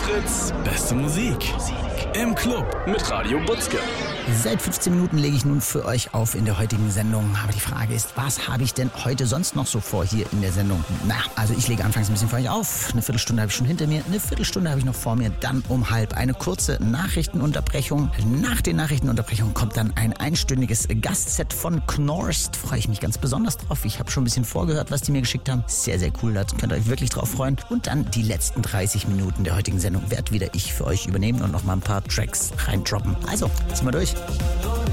Fritz, beste Musik. Im Club mit Radio Butzke. Seit 15 Minuten lege ich nun für euch auf in der heutigen Sendung. Aber die Frage ist, was habe ich denn heute sonst noch so vor hier in der Sendung? Also ich lege anfangs ein bisschen für euch auf. Eine Viertelstunde habe ich schon hinter mir, eine Viertelstunde habe ich noch vor mir. Dann um 12:30 eine kurze Nachrichtenunterbrechung. Nach den Nachrichtenunterbrechungen kommt dann ein einstündiges Gastset von Knorst. Freue ich mich ganz besonders drauf. Ich habe schon ein bisschen vorgehört, was die mir geschickt haben. Sehr, sehr cool, da könnt ihr euch wirklich drauf freuen. Und dann die letzten 30 Minuten der heutigen Sendung werde wieder ich für euch übernehmen und noch mal ein paar Tracks reindroppen. Also, ziehen wir durch.